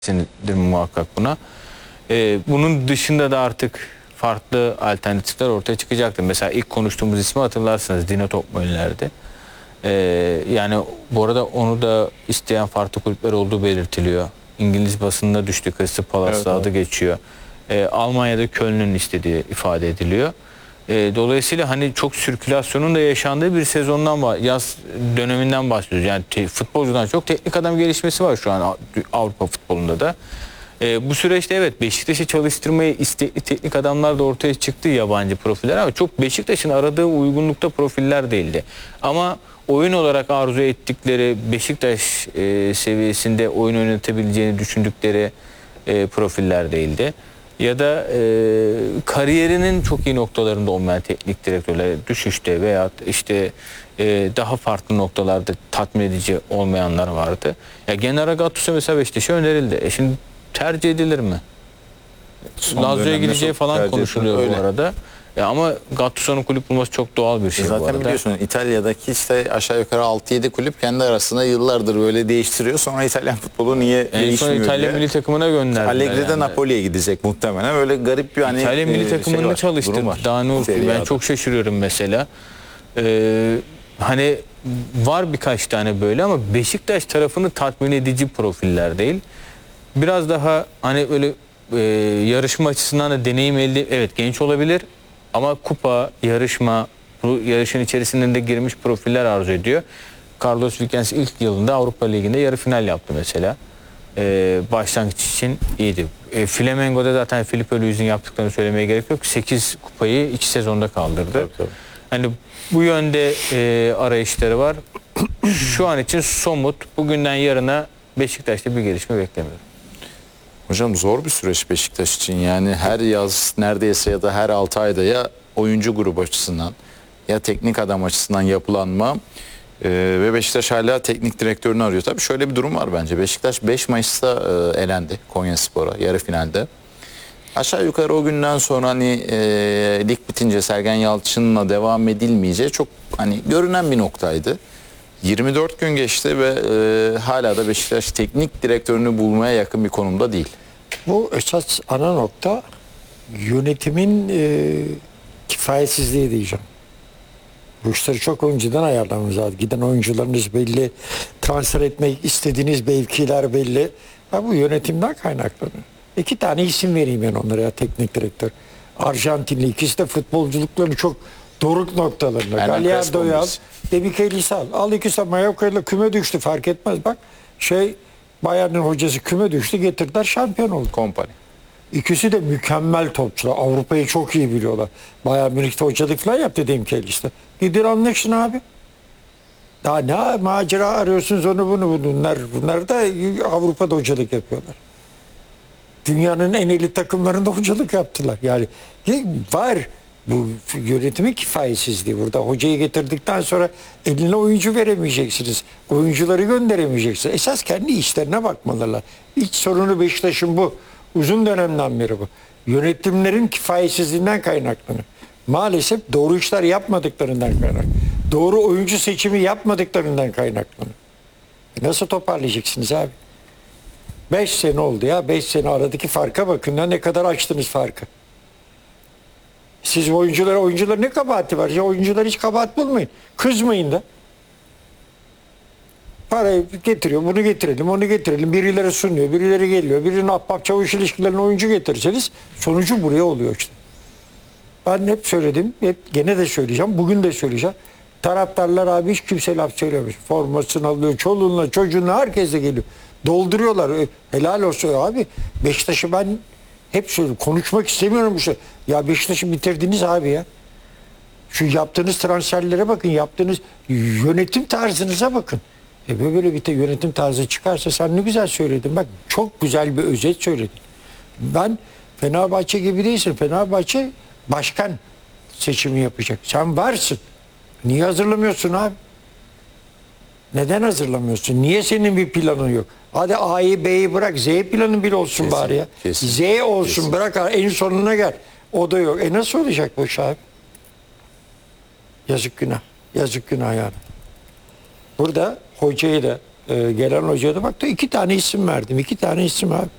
senedir muhakkak buna. Bunun dışında da artık farklı alternatifler ortaya çıkacaktır. Mesela ilk konuştuğumuz ismi hatırlarsınız, Dino Topmöller'di. Yani bu arada onu da isteyen farklı kulüpler olduğu belirtiliyor. İngiliz basınına düştü, Crystal Palace'da adı geçiyor. Almanya'da Köln'ün istediği ifade ediliyor. Dolayısıyla hani çok sirkülasyonun da yaşandığı bir sezondan, yaz döneminden bahsediyoruz. Yani futbolcudan çok teknik adam gelişmesi var şu an Avrupa futbolunda da. Bu süreçte evet, Beşiktaş'ı çalıştırmayı istekli teknik adamlar da ortaya çıktı, yabancı profiller, ama çok Beşiktaş'ın aradığı uygunlukta profiller değildi. Ama oyun olarak arzu ettikleri, Beşiktaş seviyesinde oyun oynatabileceğini düşündükleri profiller değildi. Ya da kariyerinin çok iyi noktalarında olmayan teknik direktörler düşüşte veya işte daha farklı noktalarda tatmin edici olmayanlar vardı. Ya Gennaro Gattuso mesela Beşiktaş'a önerildi. Şimdi tercih edilir mi? Lazio'ya gideceği falan konuşuluyor bu arada. Ama Gattuso'nun kulüp bulması çok doğal bir şey bu arada. Zaten biliyorsun İtalya'daki işte aşağı yukarı 6-7 kulüp kendi arasında yıllardır böyle değiştiriyor. Sonra İtalyan futbolu niye değişmiyor diye. İtalya milli takımına gönderdiler. Allegri de Napoli'ye gidecek muhtemelen. Öyle garip bir hani İtalya milli takımını çalıştı. Daha ne olsun, ben çok şaşırıyorum mesela. Hani var birkaç tane böyle, ama Beşiktaş tarafını tatmin edici profiller değil. Biraz daha hani öyle yarışma açısından da deneyim elde, evet genç olabilir ama kupa, yarışma, bu yarışın içerisinde de girmiş profiller arzu ediyor. Carlos Vicens ilk yılında Avrupa Ligi'nde yarı final yaptı mesela. Başlangıç için iyiydi. Flamengo'da zaten Filipe Luis'in yaptıklarını söylemeye gerek yok. 8 kupayı 2 sezonda kaldırdı. Tabii. Hani bu yönde arayışları var. Şu an için somut, bugünden yarına Beşiktaş'ta bir gelişme beklemiyorum. Hocam zor bir süreç Beşiktaş için. Yani her yaz neredeyse ya da her 6 ayda ya oyuncu grubu açısından ya teknik adam açısından yapılanma ve Beşiktaş hala teknik direktörünü arıyor. Tabii şöyle bir durum var bence. Beşiktaş 5 Mayıs'ta elendi Konyaspor'a yarı finalde. Aşağı yukarı o günden sonra hani lig bitince Sergen Yalçın'la devam edilmeyeceği çok hani görünen bir noktaydı. 24 gün geçti ve hala da Beşiktaş teknik direktörünü bulmaya yakın bir konumda değil. Bu esas ana nokta yönetimin kifayetsizliği diyeceğim. Bu işleri çok önceden ayarlamamız lazım. Giden oyuncularınız belli, transfer etmek istediğiniz mevkiler belli. Ha, bu yönetimden kaynaklanıyor. 2 tane isim vereyim ben onlara ya, teknik direktör. Arjantinli, ikisi de futbolculuklarının çok doruk noktalarında. Gallardo'yu al, Demichelis'i al. Al ikisi de Mallorca'yla küme düştü, fark etmez bak. Bayern'in hocası küme düştü, getirdiler, şampiyon oldu. Kompany. İkisi de mükemmel topçular. Avrupa'yı çok iyi biliyorlar. Bayern Münih'te hocalık falan yaptı Demichelis'te. Gidin anlaşın abi. Daha ne macera arıyorsunuz onu bunu. Bunlar da Avrupa'da hocalık yapıyorlar. Dünyanın en elit takımlarında hocalık yaptılar. Yani var bu yönetimin kifayetsizliği burada. Hocayı getirdikten sonra eline oyuncu veremeyeceksiniz. Oyuncuları gönderemeyeceksiniz. Esas kendi işlerine bakmalılar. İç sorunu Beşiktaş'ın bu. Uzun dönemden beri bu. Yönetimlerin kifayetsizliğinden kaynaklanıyor. Maalesef doğru işler yapmadıklarından kaynaklanıyor. Doğru oyuncu seçimi yapmadıklarından kaynaklanıyor. Nasıl toparlayacaksınız abi? 5 sene oldu ya. 5 sene aradaki farka bakın ya, ne kadar açtınız farkı. Siz oyuncular ne kabahati var? Ya oyuncular hiç kabahat bulmayın. Kızmayın da. Parayı getiriyor, bunu getirelim, onu getirelim. Birileri sunuyor, birileri geliyor. Birinin ahbap çavuş ilişkilerine oyuncu getirirseniz sonucu buraya oluyor işte. Ben hep söyledim, gene de söyleyeceğim, bugün de söyleyeceğim. Taraftarlar abi hiç kimse laf söylemiş. Formasını alıyor, çoluğuna, çocuğuna, herkes de geliyor. Dolduruyorlar. Helal olsun abi. Beşiktaş'ı ben hep söylüyorum. Konuşmak istemiyorum bu şey. Ya Beşiktaş'ı bitirdiniz abi ya. Şu yaptığınız transferlere bakın. Yaptığınız yönetim tarzınıza bakın. Böyle bir yönetim tarzı çıkarsa, sen ne güzel söyledin. Bak çok güzel bir özet söyledin. Ben Fenerbahçe gibi değilsin. Fenerbahçe başkan seçimi yapacak. Sen varsın. Niye hazırlamıyorsun abi? Neden hazırlamıyorsun? Niye senin bir planın yok? Hadi A'yı B'yi bırak. Z planın bile olsun kesin, bari ya. Kesin, Z olsun kesin. Bırak en sonuna gel. O da yok. Nasıl olacak bu iş abi? Yazık günah. Yazık günah yani. Burada hocayı da gelen hocaya da baktı. 2 tane isim verdim. 2 tane isim abi.